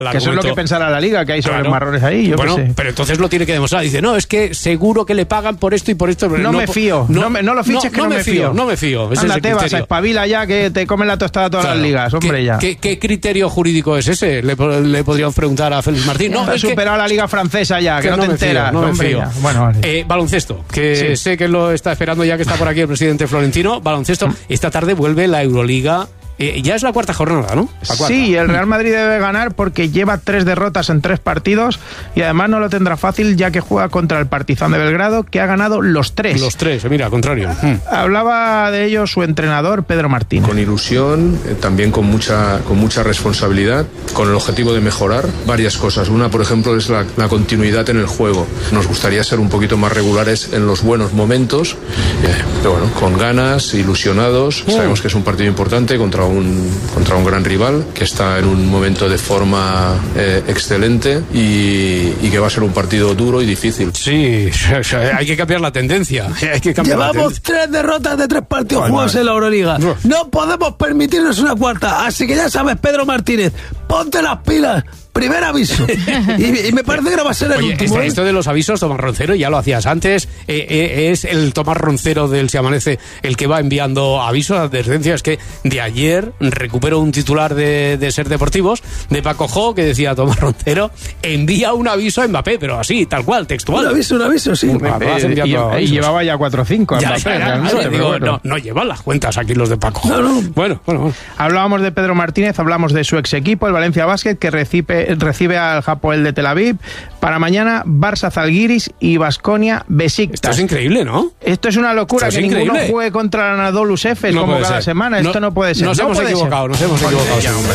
Que eso es lo que pensará la Liga, que hay sobre marrones ahí, yo qué sé. Pero entonces lo tiene que demostrar. Dice, no, es que seguro que le pagan por esto y por esto. No me fío. No lo fiches, que no me fío. No me fío. Anda, Tebas, espabila ya, que te comen la tostada todas las ligas, hombre, ya. ¿Qué criterio jurídico es ese? Le podríamos preguntar a Félix Martín. No, es superado la Liga Francesa ya, que no te enteras. No me fío. Bueno, vale. Baloncesto, que sé que lo está esperando ya, que está por aquí el presidente Florentino. Baloncesto, esta tarde vuelve la Euroliga. Ya es la cuarta jornada, ¿no? Sí, el Real Madrid debe ganar porque lleva 3 derrotas en 3 partidos y además no lo tendrá fácil, ya que juega contra el Partizan de Belgrado, que ha ganado los 3. Los 3, mira, al contrario. Hablaba de ello su entrenador, Pedro Martínez. Con ilusión, también con mucha responsabilidad, con el objetivo de mejorar varias cosas. Una, por ejemplo, es la continuidad en el juego. Nos gustaría ser un poquito más regulares en los buenos momentos, pero bueno, con ganas, ilusionados. Sabemos que es un partido importante contra un gran rival que está en un momento de forma excelente y que va a ser un partido duro y difícil. Sí, hay que cambiar la tendencia. Llevamos 3 derrotas de 3 partidos jugados en la Euroliga. No podemos permitirnos una cuarta. Así que ya sabes, Pedro Martínez, ponte las pilas. Primer aviso. Y me parece que no va a ser el último. Esto de los avisos, Tomás Roncero, ya lo hacías antes. Es el Tomás Roncero del Se Amanece el que va enviando avisos, advertencias. Que de ayer recupero un titular de Ser Deportivos, de Paco Jo, que decía: Tomás Roncero envía un aviso a Mbappé, pero así, tal cual, textual. Un aviso, sí. Y llevaba ya 4 o 5 a Mbappé. No llevan las cuentas aquí los de Paco Jo. No. Bueno. Hablábamos de Pedro Martínez, hablamos de su ex equipo, el Valencia Basket, que recibe al Hapoel de Tel Aviv. Para mañana, Barça Zalgiris y Baskonia Besiktas. Esto es increíble, ¿no? Esto es una locura, que ninguno juegue contra el Anadolu Efes como cada semana. Esto no puede ser. Nos hemos equivocado.